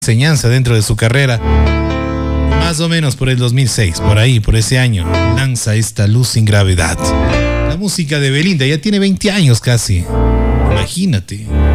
enseñanza dentro de su carrera. Más o menos por el 2006, por ahí, por ese año, lanza esta Luz sin gravedad. La música de Belinda ya tiene 20 años casi. Imagínate.